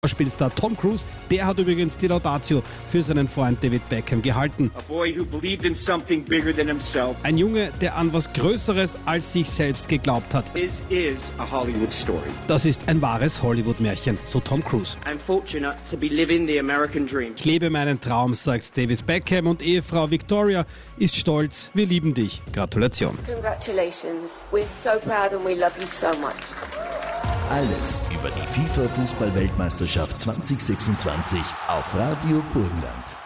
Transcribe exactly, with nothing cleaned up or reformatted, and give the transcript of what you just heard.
Schauspielstar Tom Cruise, der hat übrigens die Laudatio für seinen Freund David Beckham gehalten. A boy who believed in something bigger than himself. Ein Junge, der an was Größeres als sich selbst geglaubt hat. This is a Hollywood story. Das ist ein wahres Hollywood-Märchen, so Tom Cruise. I'm fortunate to be living the American dream. Ich lebe meinen Traum, sagt David Beckham, und Ehefrau Victoria ist stolz. Wir lieben dich. Gratulation. Congratulations. We're so proud and we love you so much. Alles über die FIFA-Fußball-Weltmeisterschaft zwanzig sechsundzwanzig auf Radio Burgenland.